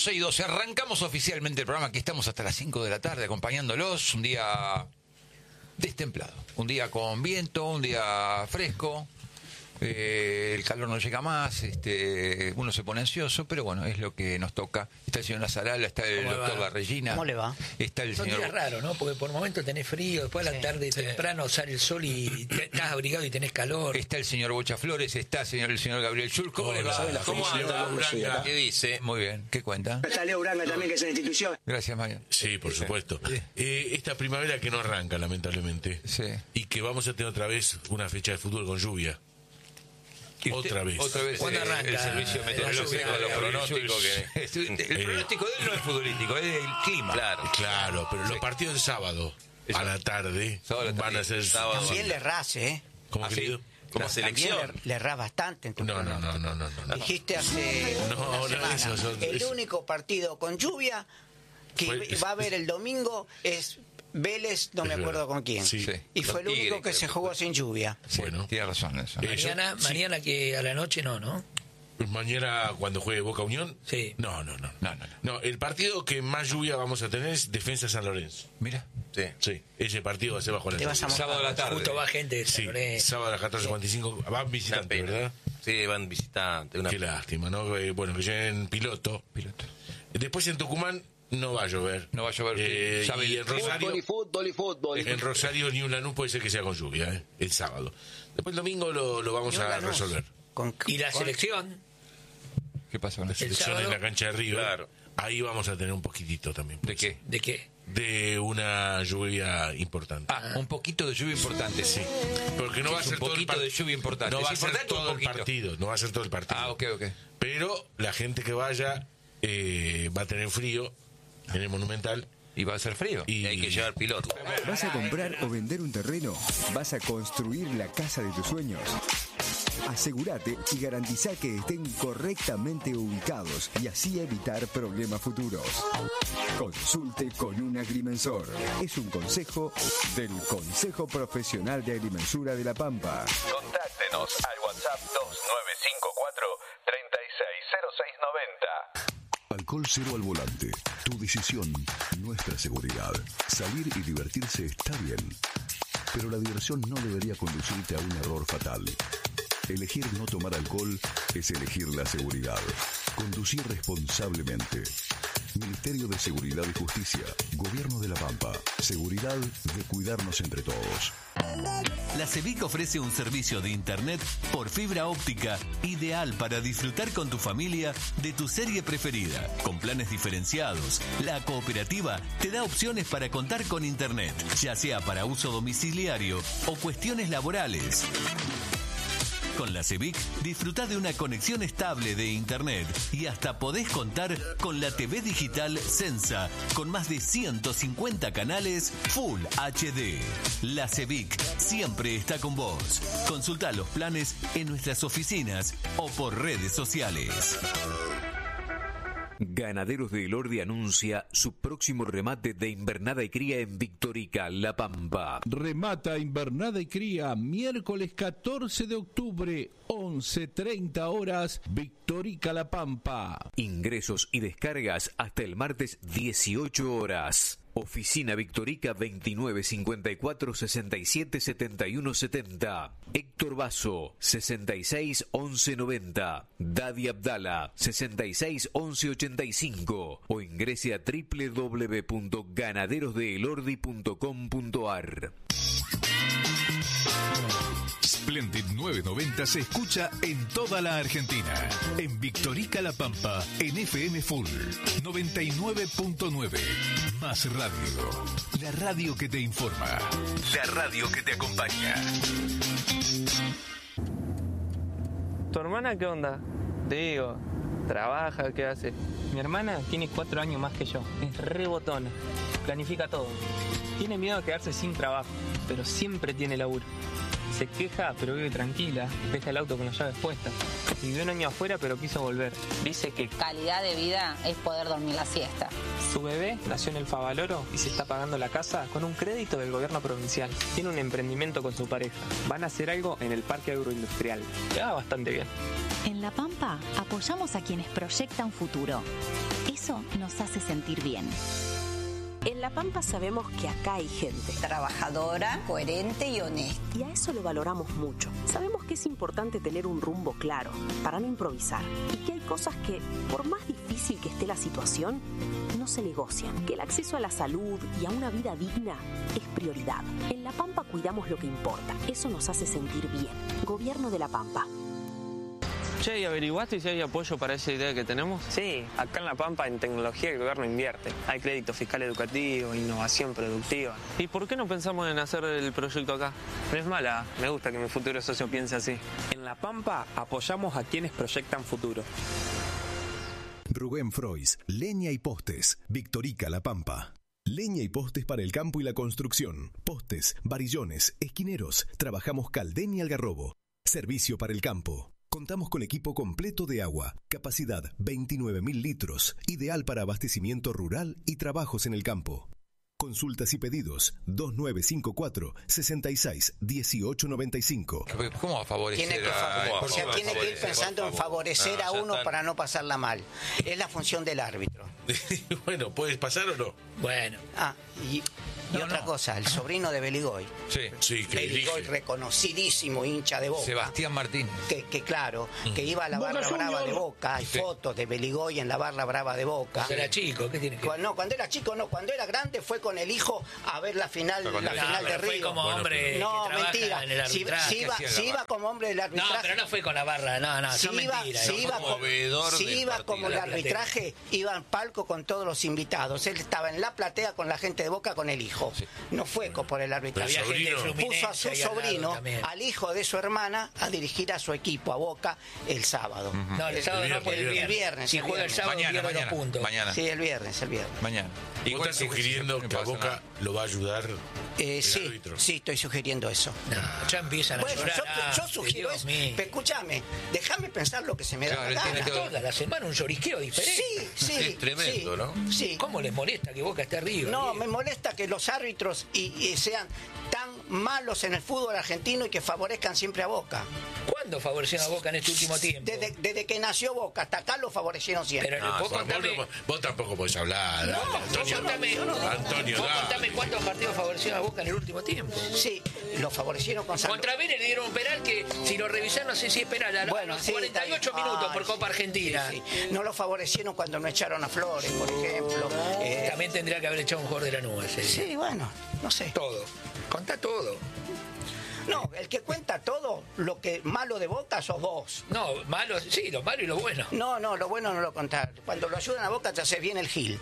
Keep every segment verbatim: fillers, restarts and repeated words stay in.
doce y doce, arrancamos oficialmente el programa. Aquí estamos hasta las cinco de la tarde acompañándolos. Un día destemplado, un día con viento, un día fresco. Eh, el calor no llega más, este, uno se pone ansioso, pero bueno, es lo que nos toca. Está el señor Nazarala, está el doctor La Regina. ¿Cómo le va? Está el Son señor... días raros, ¿no? Porque por momentos tenés frío, después a la Sí, tarde sí. temprano sale el sol y te, estás abrigado y tenés calor. Está el señor Bocha Flores, está el señor, el señor Gabriel Schulz. ¿Cómo le va? Hola, ¿Cómo anda? anda? ¿Qué dice? Muy bien, ¿qué cuenta? Está Leo Uranga también, que es una institución. Gracias, Mario. Sí, por supuesto. Sí. Eh, esta primavera que no arranca, lamentablemente. Sí. Y que vamos a tener otra vez una fecha de fútbol con lluvia. Y usted- Otra vez. Otra vez ¿Cuándo eh, arranca el servicio la meteorológico lluvia? de los Gabriel pronósticos. Schulz. Que, el pronóstico de él no es futbolístico, es del clima. Claro. Claro, pero los partidos de sábado a la tarde Sábado a la van tarde. a ser... Sábado. También le erras, ¿eh? ¿Cómo, ¿Ah, sí? querido? Como También selección. le, le erras bastante en tu No, no, pronóstico. no, no, no, no. Dijiste hace No, una no, semana, eso, eso, el eso. único partido con lluvia que Fue- va a haber el domingo es Vélez, no Es me acuerdo verdad. con quién. Sí. Sí. Y fue el Los único Tigres, que se creo. jugó sin lluvia. Sí, Bueno. tiene razón eso. Eh, Mañana, sí. mañana que a la noche no, ¿no? Mañana cuando juegue Boca Unión. Sí. No, no, no. No, no, no. No, el partido que más lluvia vamos a tener es Defensa San Lorenzo. Mira, Sí. Sí, ese partido va a ser bajo la Te vas a lluvia. sábado a la tarde. Justo va gente de San Sí, Lorenzo. sábado a las catorce cuarenta y cinco. Van Una visitantes, pena. ¿verdad? Sí, van visitantes. Una Qué lástima, ¿no? Eh, bueno, que lleguen piloto. piloto. Después en Tucumán no va a llover. No va a llover, Eh, sabe y el en clima. Rosario, fútbol y fútbol. en Rosario ni un Lanús puede ser que sea con lluvia, ¿eh? El sábado. Después el domingo lo, lo vamos Ni un a Lanús. resolver. Con- Y la con- selección, ¿Qué pasa con La eso? selección sábado. en la cancha de River. Claro. Ahí vamos a tener un poquitito también. ¿De pues. qué? ¿de qué? De una lluvia importante. Ah, un poquito de lluvia importante. Sí. Porque no va a Es ser un todo el poquito par- de lluvia importante. No va a ¿Es ser importante o todo el poquito? partido. No va a ser todo el partido. Ah, ok, ok. Pero la gente que vaya eh, va a tener frío en el Monumental. Y va a ser frío. Y Y hay que llevar piloto. ¿Vas a comprar o vender un terreno? ¿Vas a construir la casa de tus sueños? Asegúrate y garantiza que estén correctamente ubicados y así evitar problemas futuros. Consulte con un agrimensor. Es un consejo del Consejo Profesional de Agrimensura de La Pampa. Contáctenos al WhatsApp dos nueve cinco cuatro, tres seis cero seis nueve cero. Alcohol cero al volante. Tu decisión, nuestra seguridad. Salir y divertirse está bien, pero la diversión no debería conducirte a un error fatal. Elegir no tomar alcohol es elegir la seguridad. Conducir responsablemente. Ministerio de Seguridad y Justicia. Gobierno de La Pampa. Seguridad de cuidarnos entre todos. La CEBIC ofrece un servicio de internet por fibra óptica ideal para disfrutar con tu familia de tu serie preferida. Con planes diferenciados, la cooperativa te da opciones para contar con internet, ya sea para uso domiciliario o cuestiones laborales. Con la CEBIC disfruta de una conexión estable de internet y hasta podés contar con la T V digital Sensa con más de ciento cincuenta canales Full H D. La CEBIC siempre está con vos. Consulta los planes en nuestras oficinas o por redes sociales. Ganaderos de Elordi anuncia su próximo remate de invernada y cría en Victorica, La Pampa. Remata invernada y cría miércoles catorce de octubre, once treinta horas, Victorica, La Pampa. Ingresos y descargas hasta el martes dieciocho horas. Oficina Victorica veintinueve cincuenta y cuatro sesenta y siete setenta y uno setenta. Héctor Basso sesenta y seis once noventa. Dadi Abdala sesenta y seis once ochenta y cinco o ingrese a doble u doble u doble u punto ganaderos de elordi punto com punto a r. Splendid novecientos noventa se escucha en toda la Argentina. En Victorica, La Pampa, en F M Full noventa y nueve punto nueve. Más radio. La radio que te informa. La radio que te acompaña. ¿Tu hermana qué onda? Te digo, trabaja, ¿qué hace? Mi hermana tiene cuatro años más que yo. Es re botona. Planifica todo. Tiene miedo a quedarse sin trabajo, pero siempre tiene laburo. Se queja, pero vive tranquila. Deja el auto con las llaves puestas. Vivió un año afuera, pero quiso volver. Dice que calidad de vida es poder dormir la siesta. Su bebé nació en el Favaloro y se está pagando la casa con un crédito del gobierno provincial. Tiene un emprendimiento con su pareja. Van a hacer algo en el parque agroindustrial. Le va bastante bien. En La Pampa apoyamos a quienes proyectan futuro. Eso nos hace sentir bien. En La Pampa sabemos que acá hay gente trabajadora, coherente y honesta. Y a eso lo valoramos mucho. Sabemos que es importante tener un rumbo claro para no improvisar. Y que hay cosas que, por más difícil que esté la situación, no se negocian. Que el acceso a la salud y a una vida digna es prioridad. En La Pampa cuidamos lo que importa. Eso nos hace sentir bien. Gobierno de La Pampa. Che, ¿y averiguaste si hay apoyo para esa idea que tenemos? Sí, acá en La Pampa en tecnología el gobierno invierte. Hay crédito fiscal educativo, innovación productiva. ¿Y por qué no pensamos en hacer el proyecto acá? No es mala, me gusta que mi futuro socio piense así. En La Pampa apoyamos a quienes proyectan futuro. Rubén Frois, Leña y Postes, Victorica La Pampa. Leña y postes para el campo y la construcción. Postes, varillones, esquineros. Trabajamos Caldén y Algarrobo. Servicio para el campo. Contamos con equipo completo de agua, capacidad veintinueve mil litros, ideal para abastecimiento rural y trabajos en el campo. Consultas y pedidos dos nueve cinco cuatro, seis seis uno ocho nueve cinco. ¿Cómo va a favorecer? Tiene que, fa- a... o sea, tiene que ir pensando en favorecer No, a uno están... para no pasarla mal. Es la función del árbitro. Bueno, ¿puedes pasar o no? Bueno. Ah, y... Y No, otra no. cosa, el sobrino de Beligoy. Sí, sí, que Beligoy, elige. reconocidísimo hincha de Boca. Sebastián Martínez. Que, que claro, Mm. que iba a la Boca barra Junior. brava de Boca. Hay Sí. fotos de Beligoy en la barra brava de Boca. Cuando era chico, ¿qué tiene que ver? Cuando, no, cuando era chico no, cuando era grande fue con el hijo a ver la final, Pero la cuando- final No, de pero fue Río. como hombre no, que trabaja mentira. en el Si, arbitraje. si iba, ¿Qué hacía en si la iba barra? como hombre del No, arbitraje. pero no fue con la barra, no, no, Si son iba, mentiras. si no iba fue con, veedor si del iba partido. como el La platea. arbitraje, iba en palco con todos los invitados. Él estaba en la platea con la gente de Boca con el hijo. Sí. No fue co- por el arbitraje. Había gente de sobrino. Fluminense Puso a su ahí al lado sobrino, también. al hijo de su hermana, a dirigir a su equipo, a Boca, el sábado. No, el sábado El no, porque el viernes, el viernes, Si el juega el viernes. sábado, Mañana, pierde mañana. dos puntos. Mañana. Sí, el viernes, el viernes. Mañana. ¿Vos estás sugiriendo no que a pasa Boca nada. lo va a ayudar Eh, el sí, árbitro? sí, estoy sugiriendo eso. No, ya empiezan a Bueno, llorar. yo, ah, yo sugiero Dios eso. mío. Pero escúchame, déjame pensar lo que se me da Claro, la él tiene gana. que- Toda la semana un llorisqueo diferente. Sí, sí. Es tremendo, sí, ¿no? Sí. ¿Cómo les molesta que Boca esté arriba? No, Diego? me molesta que los árbitros y, y sean tan malos en el fútbol argentino y que favorezcan siempre a Boca. ¿Cuándo favorecieron a Boca en este último tiempo? Desde, desde que nació Boca hasta acá lo favorecieron siempre. Pero Ah, vos vos, contame, no- vos tampoco podés hablar. No, dale, Antonio, vos contame, Antonio, vos dale. contame cuántos partidos favorecieron a Boca en el último tiempo. Sí, lo favorecieron con San Contra Vélez le dieron un penal que, si lo revisás, no sé si es penal. A los Bueno, sí, cuarenta y ocho está bien. minutos Ay, por Copa sí, Argentina. sí, sí. No lo favorecieron cuando no echaron a Flores, por ejemplo. Eh, También tendría que haber echado un jugador de la nube. ese día. sí, bueno, no sé. Todo. Contá todo. No, el que cuenta todo, lo que malo de Boca sos vos. No, malo, sí, lo malo y lo bueno. No, no, lo bueno no lo contás. Cuando lo ayudan a Boca te haces bien el Gil.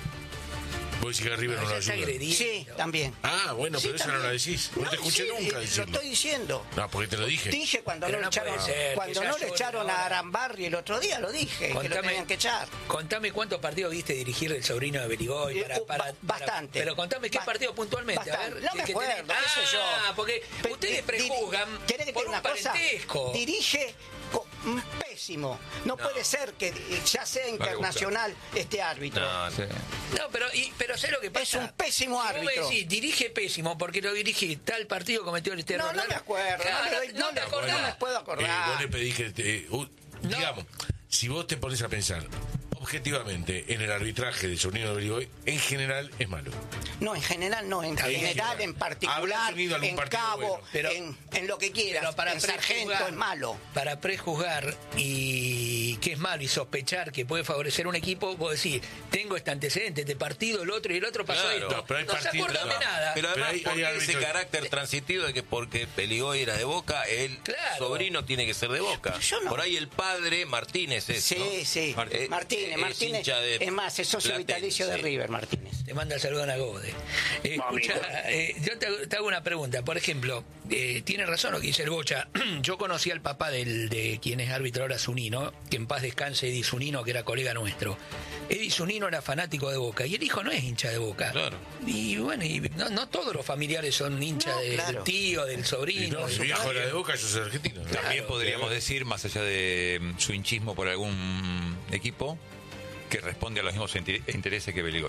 Vos decís que River no lo ya está ayuda. agredido. Sí, también. Ah, bueno, Sí, pero esa no también. la decís. No, te escuché sí, nunca eh, decirlo. Lo estoy diciendo. No, porque te lo dije. Dije cuando Pero no, no le echaron, puede ser, cuando que ya no le lloren echaron ahora. a Arambarri el otro día, lo dije, que lo Contame- tenían que echar. Contame cuántos partidos viste dirigir el sobrino de Beligoy. Eh, Para, uh, para- ba- para- bastante. pero contame qué Ba- partido puntualmente. A bastante. ver, No el me que acuerdo, tenés- qué sé yo. Ah, porque Pe- ustedes di- prejuzgan di- ¿Querés que te por diga un una cosa? parentesco. Dirige co- mm, pésimo. No, puede ser que eh, ya sea internacional este árbitro. No, no. No, pero, y, pero sé lo que pasa. Es un pésimo Si vos me árbitro. decís, dirige pésimo porque lo dirigí, tal partido cometió este error. No, no me acuerdo, no me doy- no te me- acordás. no me puedo acordar. Eh, vos le pedís que te, uh, digamos, si vos te pones a pensar objetivamente en el arbitraje de Sobrino de Beligoy, en general es malo. No, en general no, en Está bien, general, general. en particular, Habrá tenido algún en partido cabo, bueno. Pero- en, en lo que quieras. Pero para en sargento prejuzgar- es malo. Para prejuzgar y que es malo y sospechar que puede favorecer un equipo, vos decís, tengo este antecedente, este partido, el otro y el otro pasó Claro. esto. No, pero hay no se partidos- acuerdan de no. nada. Pero además, hay- hay porque ese árbitros- carácter transitivo de que porque Beligoy era de Boca, el Claro. sobrino tiene que ser de Boca. Yo no. Por ahí el padre, Martínez es, Sí, ¿no? sí. Eh, Martínez, es Martínez. hincha de Es más, es socio Platense. vitalicio de River, Martínez. Te manda el saludo a Nagode. Eh, escucha, eh, yo te, hago- te hago una pregunta. Por ejemplo, eh, tiene razón lo que dice el Bocha. Yo conocí al papá del, de quien es árbitro ahora, Zunino, que en paz descanse Edi Zunino, que era colega nuestro. Edi Zunino era fanático de Boca y el hijo no es hincha de Boca. Claro. Y bueno, y no, no todos los familiares son hinchas No, de- claro. del tío, del Y sobrino. no, de mi su viejo padre. era de Boca, yo soy argentino. También podríamos decir, más allá de mm, su hinchismo por algún equipo, que responde a los mismos inter- intereses que Beligoy.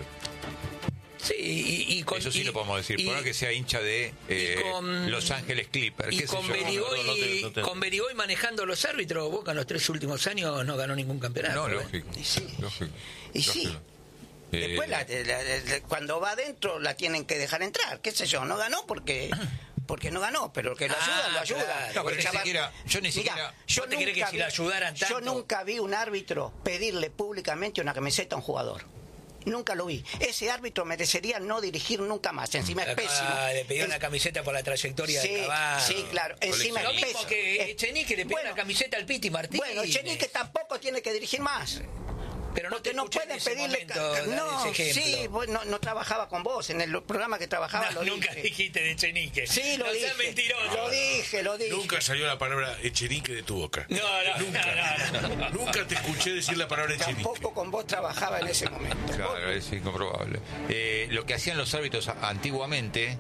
Sí, y, y con, eso sí y, lo podemos decir, y, por no que sea hincha de eh, con, Los Ángeles Clippers. Y con Beligoy, no te, no te... con Beligoy manejando los árbitros, Boca en los tres últimos años no ganó ningún campeonato. No, ¿eh? lógico. Y sí. lógico Y sí. lógico. Después, la, la, la, cuando va adentro, la tienen que dejar entrar. ¿Qué sé yo? No ganó porque porque no ganó, pero el que lo ayuda, ah, lo ayuda. Claro. No, pero el ni siquiera, yo ni siquiera... Mirá, yo ¿No te nunca crees que si vi, lo ayudaran tanto? Yo nunca vi un árbitro pedirle públicamente una camiseta a un jugador. Nunca lo vi. Ese árbitro merecería no dirigir nunca más. Encima es pésimo. Ah, le pidió es... una camiseta por la trayectoria sí, de Cavani. Sí, claro. Encima lo es mismo pésimo. que Echenique le pidió bueno, una camiseta al Piti Martínez. Bueno, Echenique tampoco tiene que dirigir más. Pero no porque te no pueden pedirle momento, no ese sí vos, no, no trabajaba con vos en el programa que trabajaba no, lo nunca dije. dijiste de Echenique. Sí, lo no dije. seas mentiroso. Lo dije, lo dije. Nunca salió la palabra Echenique de tu boca. No, no, nunca. No, no, no. Nunca te escuché decir la palabra Echenique. Tampoco con vos trabajaba en ese momento. Claro, es incomprobable. Eh, lo que hacían los árbitros antiguamente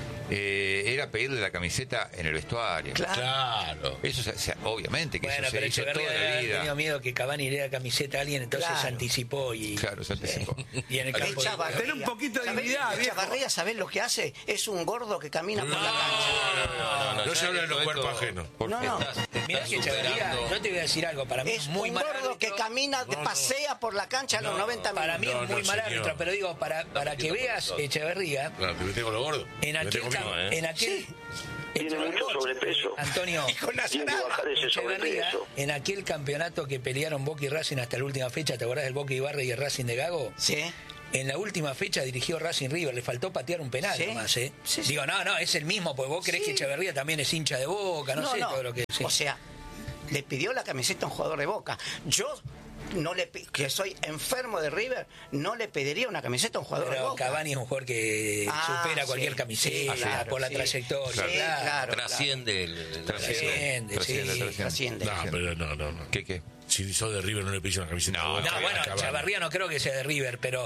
eh, era pedirle la camiseta en el vestuario. Claro. Eso se, se, obviamente que bueno, eso se pero hizo Echeverría toda la había vida. tenido miedo que Cavani le diera camiseta a alguien, entonces Claro. se anticipó y... Claro, se anticipó. Y en el campo... Tener un poquito de dignidad, viejo. Chavarría, ¿sabés lo que hace? Es un gordo que camina por No, la cancha. no, no, no, no se habla de los esto- cuerpos ajenos. No, no. Mirá que Echeverría, yo te voy a decir algo, para mí Es es muy un mal gordo árbitro. que camina, No, no. pasea por la cancha a los noventa Para minutos. mí es No, muy no, mal señor. árbitro, pero digo, para, para que veas Echeverría, Claro, te metes con los gordos. en Te metes aquel... conmigo, cam- ¿eh? En aquel Tiene mucho sobrepeso. Antonio, Tiene que bajar ese Echeverría, sobrepeso. en aquel campeonato que pelearon Boca y Racing hasta la última fecha, ¿te acordás del Boca Ibarra y el Racing de Gago? Sí. En la última fecha dirigió Racing River, le faltó patear un penal Sí. nomás, ¿eh? Sí, sí. Digo, no, no, es el mismo, porque vos creés Sí. que Echeverría también es hincha de Boca, no, sé todo lo que... sí. O sea, le pidió la camiseta a un jugador de Boca. Yo, no le pi- que soy enfermo de River, no le pediría una camiseta a un jugador de Pero Boca. Cavani es un jugador que Ah, supera sí, cualquier camiseta sí, claro, por la sí. trayectoria. Sí, claro. claro, Trasciende el, el- Trasciende, Trasciende, sí. trasciende. Trasciende. No, pero no, no, no. ¿Qué, qué? Si sos de River no le pides una camiseta. No, a No, Boca, bueno, a Cavani. Chavarría no creo que sea de River, pero